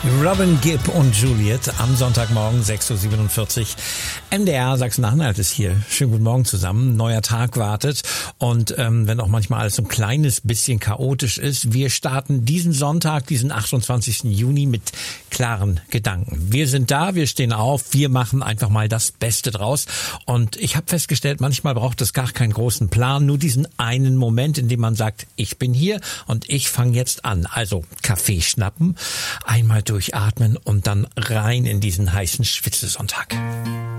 Robin Gibb und Juliet am Sonntagmorgen 6.47 Uhr. MDR Sachsen-Anhalt ist hier. Schönen guten Morgen zusammen. Neuer Tag wartet. Und wenn auch manchmal alles so ein kleines bisschen chaotisch ist, wir starten diesen Sonntag, diesen 28. Juni mit klaren Gedanken. Wir sind da, wir stehen auf, wir machen einfach mal das Beste draus. Und ich habe festgestellt, manchmal braucht es gar keinen großen Plan, nur diesen einen Moment, in dem man sagt, ich bin hier und ich fange jetzt an. Also Kaffee schnappen, einmal durchatmen und dann rein in diesen heißen Schwitzesonntag.